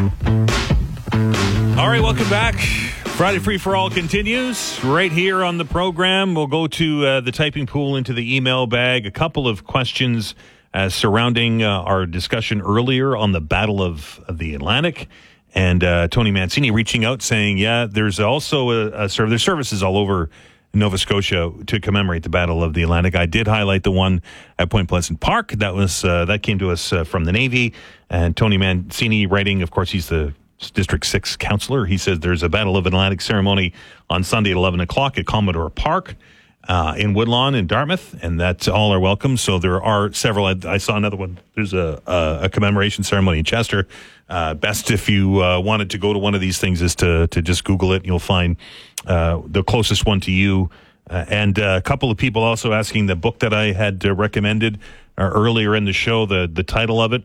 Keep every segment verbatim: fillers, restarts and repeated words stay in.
All right, welcome back. Friday Free for All continues right here on the program. We'll go to uh, the typing pool into the email bag. A couple of questions uh, surrounding uh, our discussion earlier on the Battle of, of the Atlantic. And uh, Tony Mancini reaching out saying, yeah, there's also a, a serv- there's services all over Nova Scotia to commemorate the Battle of the Atlantic. I did highlight the one at Point Pleasant Park. That was uh, that came to us uh, from the Navy. And Tony Mancini writing, of course, he's the District six councillor. He says there's a Battle of Atlantic ceremony on Sunday at eleven o'clock at Commodore Park uh, in Woodlawn in Dartmouth, and that's all are welcome. So there are several. I, I saw another one. There's a, a, a commemoration ceremony in Chester. Uh, best if you uh, wanted to go to one of these things is to to just Google it. You'll find uh, the closest one to you. Uh, and uh, a couple of people also asking the book that I had uh, recommended uh, earlier in the show, the the title of it.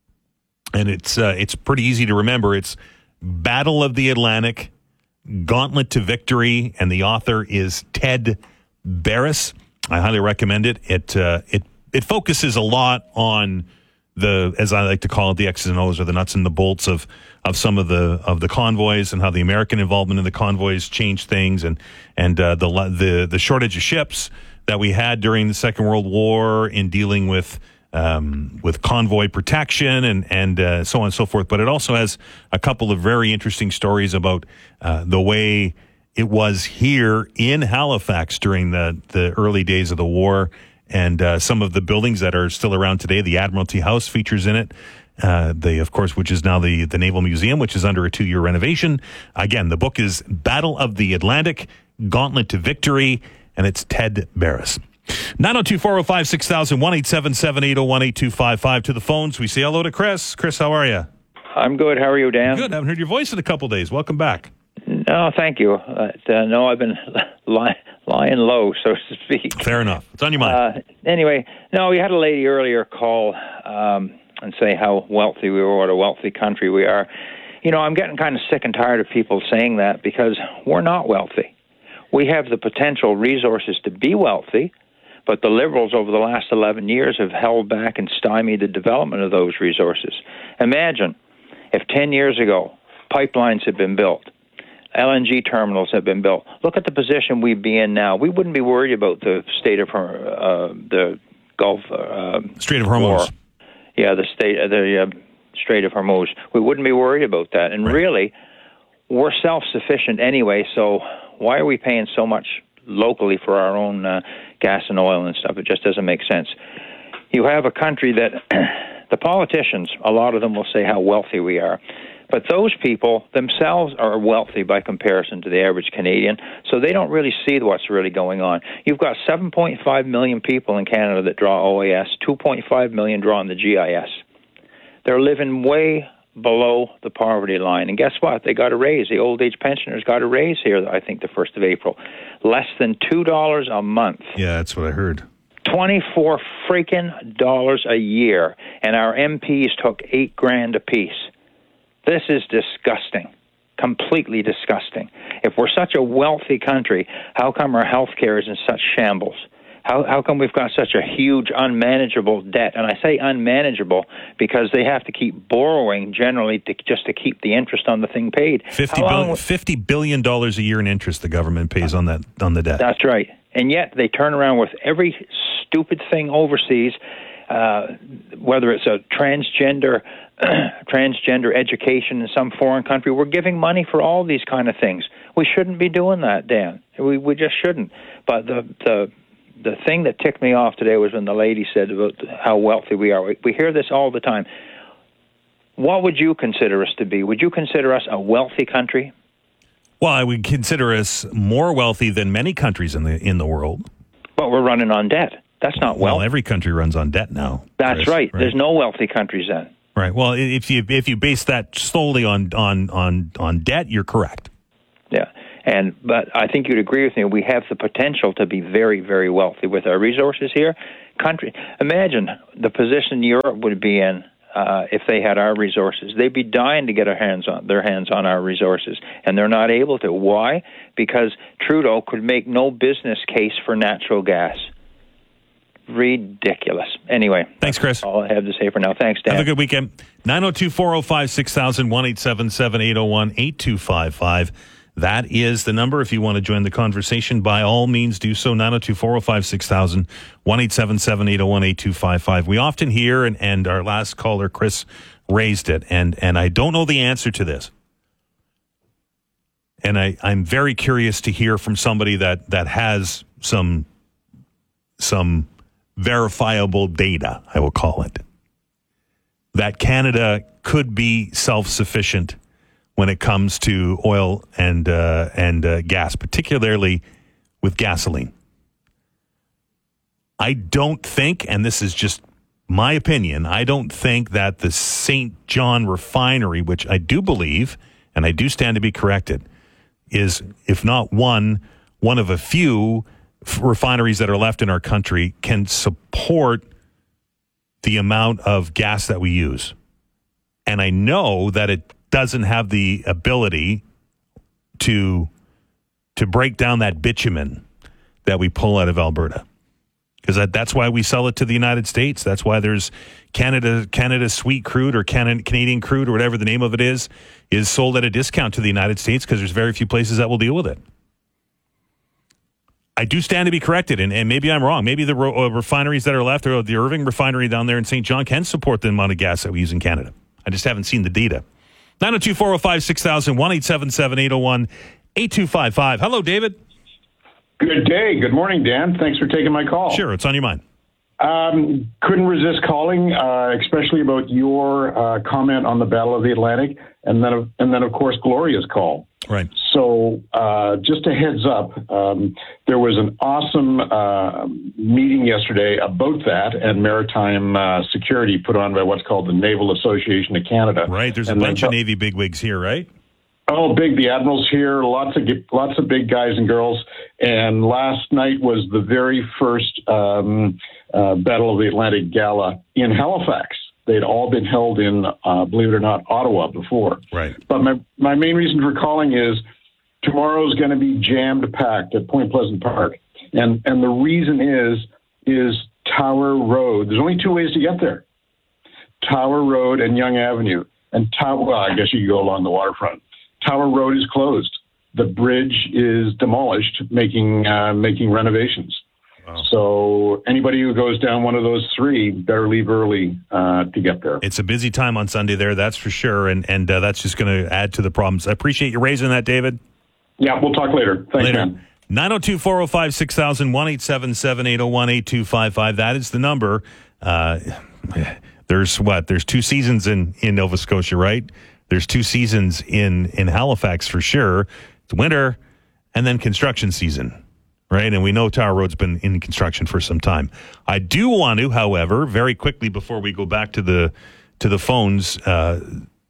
And it's uh, it's pretty easy to remember. It's Battle of the Atlantic, Gauntlet to Victory, and the author is Ted Barris. I highly recommend it. It uh, it it focuses a lot on the, as I like to call it, the X's and O's or the nuts and the bolts of of some of the of the convoys and how the American involvement in the convoys changed things, and and uh, the the the shortage of ships that we had during the Second World War in dealing with. Um, with convoy protection and and uh, so on and so forth. But it also has a couple of very interesting stories about uh, the way it was here in Halifax during the, the early days of the war, and uh, some of the buildings that are still around today. The Admiralty House features in it. Uh, they, of course, which is now the, the Naval Museum, which is under a two-year renovation. Again, the book is Battle of the Atlantic, Gauntlet to Victory, and it's Ted Barris. nine oh two, four oh five, six thousand, one eight seven seven, eight oh one, eight two five five. To the phones, we say hello to Chris. Chris, how are you? I'm good. How are you, Dan? Good. I haven't heard your voice in a couple days. Welcome back. No, thank you. Uh, no, I've been lying, lying low, so to speak. Fair enough. It's on your mind. Uh, anyway, no, we had a lady earlier call um, and say how wealthy we were, what a wealthy country we are. You know, I'm getting kind of sick and tired of people saying that because we're not wealthy. We have the potential resources to be wealthy, but the Liberals over the last eleven years have held back and stymied the development of those resources. Imagine if ten years ago pipelines had been built, L N G terminals had been built. Look at the position we'd be in now. We wouldn't be worried about the state of uh, the Gulf uh, Strait of Hormuz. War. Yeah, the state, uh, the uh, Strait of Hormuz. We wouldn't be worried about that. And right. Really, we're self-sufficient anyway. So why are we paying so much locally for our own uh, gas and oil and stuff? It just doesn't make sense. You have a country that the politicians, a lot of them will say how wealthy we are. But those people themselves are wealthy by comparison to the average Canadian, so they don't really see what's really going on. You've got seven point five million people in Canada that draw O A S, two point five million draw on the G I S. They're living way below the poverty line. And guess what? They got a raise. The old age pensioners got a raise here, I think, the first of April. Less than two dollars a month. Yeah, that's what I heard. twenty-four freaking dollars a year. And our M Ps took eight grand apiece. This is disgusting. Completely disgusting. If we're such a wealthy country, how come our health care is in such shambles? How how come we've got such a huge unmanageable debt? And I say unmanageable because they have to keep borrowing generally to, just to keep the interest on the thing paid. fifty billion, fifty billion dollars a year in interest the government pays on that on the debt. That's right. And yet they turn around with every stupid thing overseas, uh, whether it's a transgender transgender education in some foreign country. We're giving money for all these kind of things. We shouldn't be doing that, Dan. We we just shouldn't. But the the the thing that ticked me off today was when the lady said about how wealthy we are. We, we hear this all the time. What would you consider us to be? Would you consider us a wealthy country? Well, I would consider us more wealthy than many countries in the in the world. But we're running on debt. That's not wealth. Well, every country runs on debt now. That's Chris, right. right. There's no wealthy countries then. Right. Well, if you if you base that solely on on on, on debt, you're correct. Yeah. And but I think you'd agree with me. We have the potential to be very, very wealthy with our resources here. Country, imagine the position Europe would be in uh, if they had our resources. They'd be dying to get our hands on their hands on our resources, and they're not able to. Why? Because Trudeau could make no business case for natural gas. ridiculous. Anyway. Thanks, Chris. That's all I have to say for now. Thanks, Dan. Have a good weekend. nine oh two, four oh five, six thousand, one eight seven seven, eight oh one, eight two five five. That is the number. If you want to join the conversation, by all means do so. nine oh two, four oh five, six thousand, one eight seven seven, eight oh one, eight two five five. We often hear, and, and our last caller, Chris, raised it, and, and I don't know the answer to this. And I, I'm very curious to hear from somebody that, that has some some verifiable data, I will call it, that Canada could be self-sufficient when it comes to oil and uh, and uh, gas, particularly with gasoline. I don't think, and this is just my opinion, I don't think that the Saint John refinery, which I do believe, and I do stand to be corrected, is, if not one, one of a few refineries that are left in our country can support the amount of gas that we use. And I know that it doesn't have the ability to to break down that bitumen that we pull out of Alberta. Because that, that's why we sell it to the United States. That's why there's Canada Canada sweet crude or Canada, Canadian crude or whatever the name of it is, is sold at a discount to the United States because there's very few places that will deal with it. I do stand to be corrected, and, and maybe I'm wrong. Maybe the re- uh, refineries that are left, or the Irving refinery down there in Saint John, can support the amount of gas that we use in Canada. I just haven't seen the data. nine oh two, four oh five, six thousand, one eight seven seven, eight oh one, eight two five five. Hello, David. Good day. Good morning, Dan. Thanks for taking my call. Sure, it's on your mind. Um, couldn't resist calling, uh, especially about your uh, comment on the Battle of the Atlantic, and then, and then of course, Gloria's call. Right. So, uh, just a heads up, um, there was an awesome uh, meeting yesterday about that and maritime uh, security put on by what's called the Naval Association of Canada. Right. There's and a bunch then, of Navy bigwigs here, right? Oh, big! The admirals here, lots of lots of big guys and girls. And last night was the very first um, uh, Battle of the Atlantic Gala in Halifax. They'd all been held in, uh, believe it or not, Ottawa before. Right. But my my main reason for calling is tomorrow's going to be jammed packed at Point Pleasant Park, and and the reason is is Tower Road. There's only two ways to get there: Tower Road and Yonge Avenue. And Tower, well, I guess you could go along the waterfront. Tower Road is closed. The bridge is demolished, making uh, making renovations. Wow. So anybody who goes down one of those three better leave early uh, to get there. It's a busy time on Sunday there, that's for sure, and and uh, that's just going to add to the problems. I appreciate you raising that, David. Yeah, we'll talk later. Thanks, later. man. nine oh two, four oh five, six thousand, one eight seven seven, eight oh one, eight two five five. That is the number. Uh, there's what? There's two seasons in, in Nova Scotia, right? There's two seasons in, in Halifax for sure. It's winter and then construction season, right? And we know Tower Road's been in construction for some time. I do want to, however, very quickly before we go back to the to the phones, uh,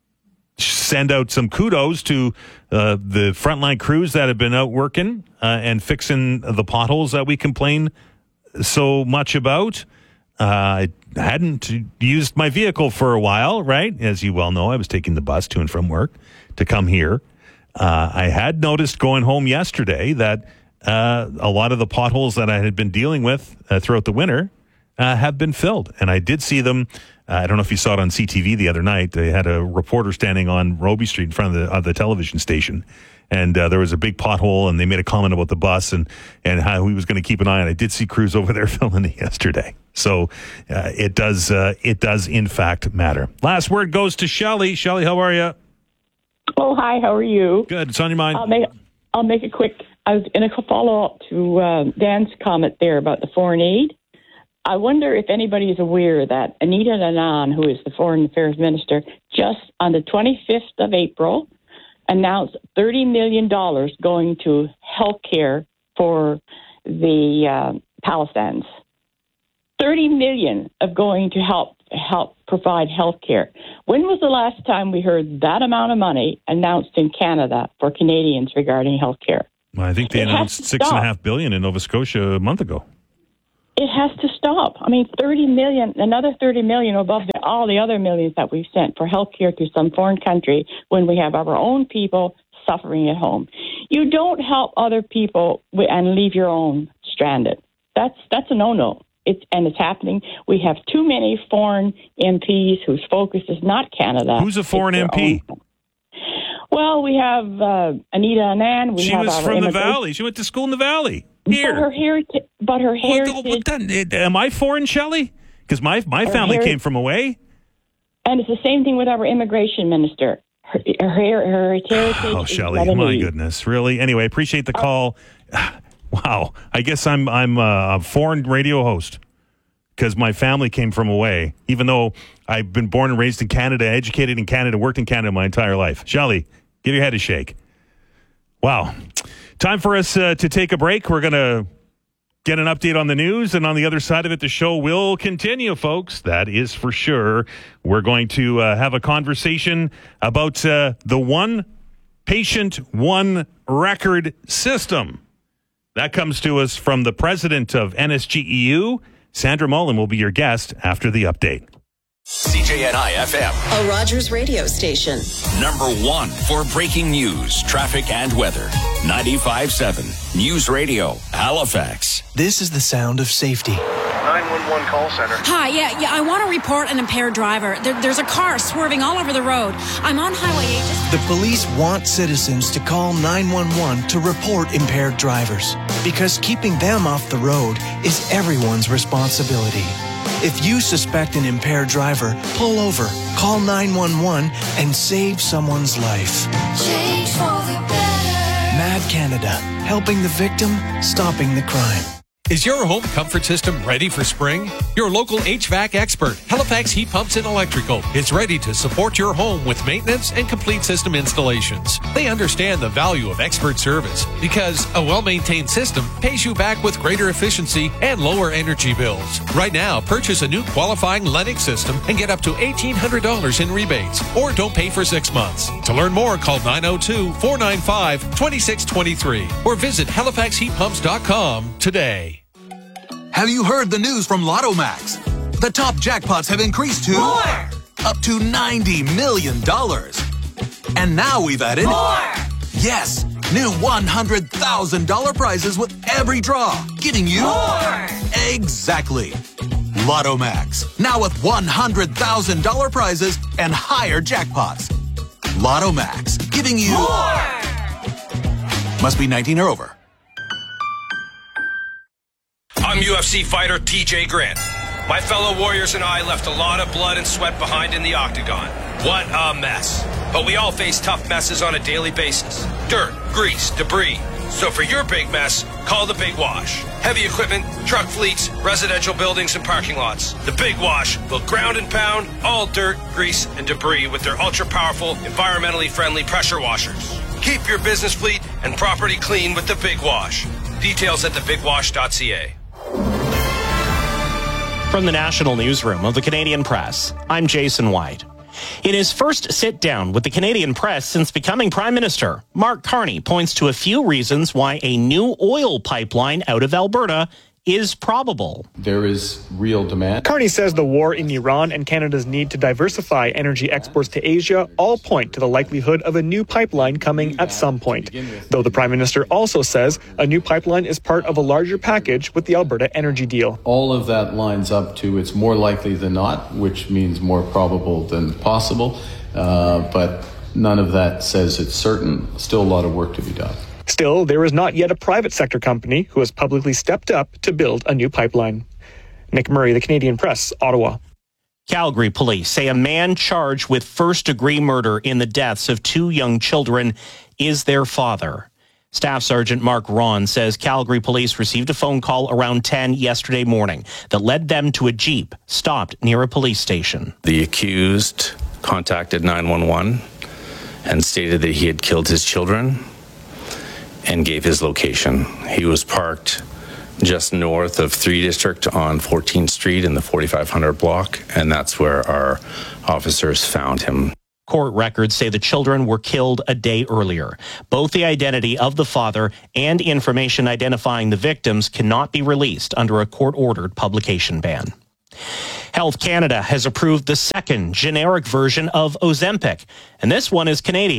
send out some kudos to uh, the frontline crews that have been out working uh, and fixing the potholes that we complain so much about. Uh, I hadn't used my vehicle for a while, right? As you well know, I was taking the bus to and from work to come here. Uh, I had noticed going home yesterday that uh, a lot of the potholes that I had been dealing with uh, throughout the winter uh, have been filled. And I did see them. Uh, I don't know if you saw it on C T V the other night. They had a reporter standing on Robie Street in front of the, of the television station. And uh, there was a big pothole, and they made a comment about the bus and, and how he was going to keep an eye on it. I did see crews over there filling it yesterday. So uh, it does, uh, it does in fact matter. Last word goes to Shelley. Shelley, how are you? Oh, hi. How are you? Good. It's on your mind. I'll make, I'll make it quick. I was going to follow up to uh, Dan's comment there about the foreign aid. I wonder if anybody is aware that Anita Anand, who is the Foreign Affairs Minister, just on the twenty-fifth of April, announced thirty million dollars going to health care for the uh, Palestinians. thirty million dollars of going to help help provide health care. When was the last time we heard that amount of money announced in Canada for Canadians regarding health care? Well, I think they it announced six and a half billion in Nova Scotia a month ago. It has to stop. I mean, thirty million, another thirty million above the, all the other millions that we've sent for health care to some foreign country when we have our own people suffering at home. You don't help other people and leave your own stranded. That's that's a no-no. It's and it's happening. We have too many foreign M Ps whose focus is not Canada. Who's a foreign M P? Own. Well, we have uh, Anita Anand. We she have was our from the Valley. She went to school in the Valley. Here. But her heritage. But her heritage. Well, then, am I foreign, Shelley? Because my my family heri- came from away. And it's the same thing with our immigration minister. Her, her, her heritage. Oh, is Shelley, Lebanese. my goodness, really? Anyway, appreciate the call. Wow, I guess I'm I'm a foreign radio host because my family came from away, even though I've been born and raised in Canada, educated in Canada, worked in Canada my entire life. Shelley, give your head a shake. Wow. Time for us uh, to take a break. We're going to get an update on the news, and on the other side of it, the show will continue, folks. That is for sure. We're going to uh, have a conversation about uh, the one patient, one record system. That comes to us from the president of N S G E U. Sandra Mullen will be your guest after the update. C J N I F M, a Rogers radio station. Number one for breaking news, traffic, and weather. ninety-five point seven News Radio, Halifax. This is the sound of safety. nine one one call center. Hi, yeah, yeah. I want to report an impaired driver. There, there's a car swerving all over the road. I'm on Highway eight. The police want citizens to call nine one one to report impaired drivers because keeping them off the road is everyone's responsibility. If you suspect an impaired driver, pull over, call nine one one, and save someone's life. Change for the better. Mad Canada, helping the victim, stopping the crime. Is your home comfort system ready for spring? Your local H V A C expert, Halifax Heat Pumps and Electrical, is ready to support your home with maintenance and complete system installations. They understand the value of expert service because a well-maintained system pays you back with greater efficiency and lower energy bills. Right now, purchase a new qualifying Lennox system and get up to eighteen hundred dollars in rebates, or don't pay for six months. To learn more, call nine oh two, four nine five, two six two three or visit halifax heat pumps dot com today. Have you heard the news from Lotto Max? The top jackpots have increased to more, up to ninety million dollars. And now we've added more. Yes, new one hundred thousand dollars prizes with every draw, giving you more. Exactly. Lotto Max, now with one hundred thousand dollars prizes and higher jackpots. Lotto Max, giving you more. Must be nineteen or over. I'm U F C fighter T J Grant. My fellow warriors and I left a lot of blood and sweat behind in the octagon. What a mess. But we all face tough messes on a daily basis. Dirt, grease, debris. So for your big mess, call the Big Wash. Heavy equipment, truck fleets, residential buildings, and parking lots. The Big Wash will ground and pound all dirt, grease, and debris with their ultra-powerful, environmentally friendly pressure washers. Keep your business fleet and property clean with the Big Wash. Details at the big wash dot c a. From the National Newsroom of the Canadian Press, I'm Jason White. In his first sit-down with the Canadian Press since becoming Prime Minister, Mark Carney points to a few reasons why a new oil pipeline out of Alberta is probable. There is real demand. Carney says the war in Iran and Canada's need to diversify energy exports to Asia all point to the likelihood of a new pipeline coming at some point. Though the Prime Minister also says a new pipeline is part of a larger package with the Alberta energy deal. All of that lines up to it's more likely than not, which means more probable than possible. Uh, but none of that says it's certain. Still a lot of work to be done. Still, there is not yet a private sector company who has publicly stepped up to build a new pipeline. Nick Murray, the Canadian Press, Ottawa. Calgary police say a man charged with first-degree murder in the deaths of two young children is their father. Staff Sergeant Mark Ron says Calgary police received a phone call around ten yesterday morning that led them to a Jeep stopped near a police station. The accused contacted nine one one and stated that he had killed his children and gave his location. He was parked just north of three District on fourteenth Street in the forty-five hundred block, and that's where our officers found him. Court records say the children were killed a day earlier. Both the identity of the father and information identifying the victims cannot be released under a court-ordered publication ban. Health Canada has approved the second generic version of Ozempic, and this one is Canadian.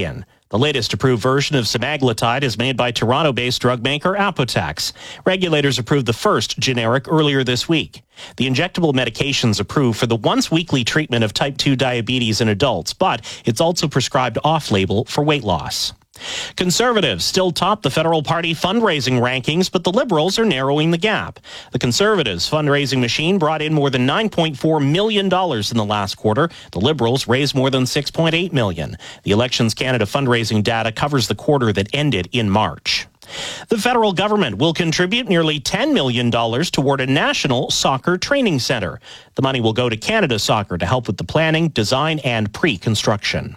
The latest approved version of semaglutide is made by Toronto-based drug maker Apotex. Regulators approved the first generic earlier this week. The injectable medication is approved for the once-weekly treatment of type two diabetes in adults, but it's also prescribed off-label for weight loss. Conservatives still top the federal party fundraising rankings, but the Liberals are narrowing the gap. The Conservatives' fundraising machine brought in more than nine point four million dollars in the last quarter. The Liberals raised more than six point eight million dollars. The Elections Canada fundraising data covers the quarter that ended in March. The federal government will contribute nearly ten million dollars toward a national soccer training centre. The money will go to Canada Soccer to help with the planning, design, and pre-construction.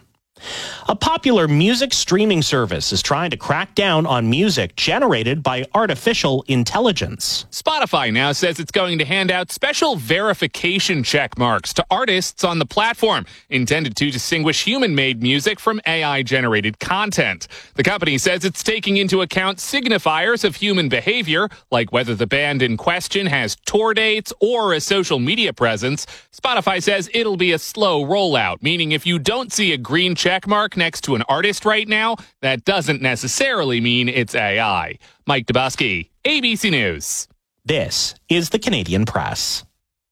A popular music streaming service is trying to crack down on music generated by artificial intelligence. Spotify now says it's going to hand out special verification check marks to artists on the platform, intended to distinguish human-made music from A I-generated content. The company says it's taking into account signifiers of human behavior, like whether the band in question has tour dates or a social media presence. Spotify says it'll be a slow rollout, meaning if you don't see a green check mark next to an artist right now, that doesn't necessarily mean it's A I. Mike Dubusky, A B C News. This is the Canadian Press.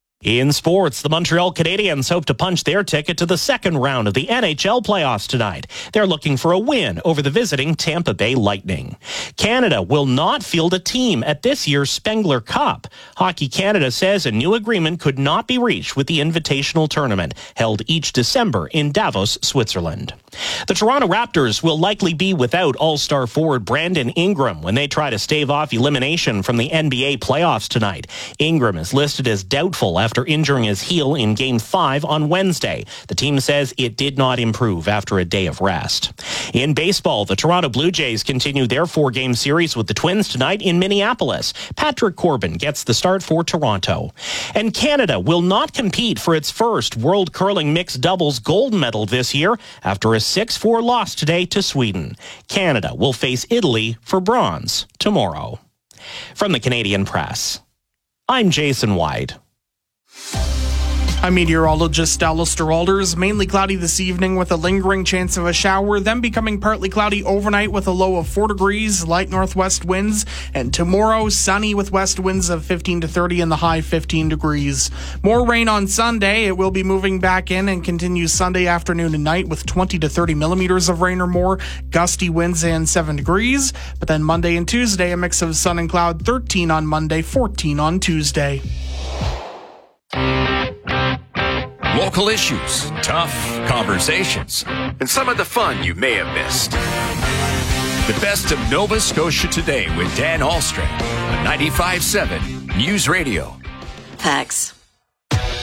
In sports, the Montreal Canadiens hope to punch their ticket to the second round of the N H L playoffs tonight. They're looking for a win over the visiting Tampa Bay Lightning. Canada will not field a team at this year's Spengler Cup. Hockey Canada says a new agreement could not be reached with the Invitational Tournament, held each December in Davos, Switzerland. The Toronto Raptors will likely be without All-Star forward Brandon Ingram when they try to stave off elimination from the N B A playoffs tonight. Ingram is listed as doubtful after injuring his heel in Game five on Wednesday. The team says it did not improve after a day of rest. In baseball, the Toronto Blue Jays continue their four-game series with the Twins tonight in Minneapolis. Patrick Corbin gets the start for Toronto. And Canada will not compete for its first World Curling Mixed Doubles gold medal this year after a six four loss today to Sweden. Canada will face Italy for bronze tomorrow. From the Canadian Press, I'm Jason White. I'm meteorologist Alistair Alders. Mainly cloudy this evening with a lingering chance of a shower, then becoming partly cloudy overnight with a low of four degrees, light northwest winds, and tomorrow sunny with west winds of fifteen to thirty and the high fifteen degrees. More rain on Sunday. It will be moving back in and continues Sunday afternoon and night with twenty to thirty millimeters of rain or more, gusty winds and seven degrees. But then Monday and Tuesday, a mix of sun and cloud, thirteen on Monday, fourteen on Tuesday. Local issues, tough conversations, and some of the fun you may have missed. The best of Nova Scotia Today with Dan Ahlstrom on ninety-five point seven News Radio. Facts.